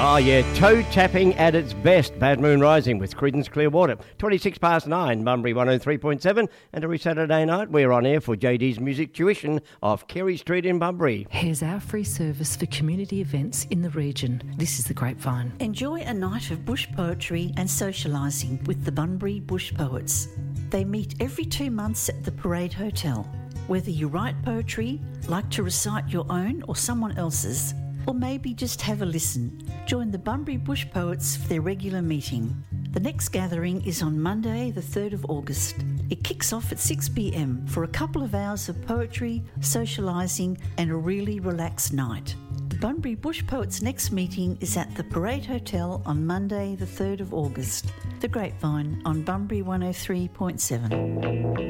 Oh yeah, toe tapping at its best. Bad Moon Rising with Creedence Clearwater. 9:26, Bunbury 103.7, and every Saturday night we're on air for JD's Music Tuition off Carey Street in Bunbury. Here's our free service for community events in the region. This is the Grapevine. Enjoy a night of bush poetry and socialising with the Bunbury Bush Poets. They meet every 2 months at the Parade Hotel. Whether you write poetry, like to recite your own or someone else's, or maybe just have a listen, join the Bunbury Bush Poets for their regular meeting. The next gathering is on Monday, the 3rd of August. It kicks off at 6 p.m. for a couple of hours of poetry, socialising and a really relaxed night. The Bunbury Bush Poets' next meeting is at the Parade Hotel on Monday, the 3rd of August. The Grapevine on Bunbury 103.7.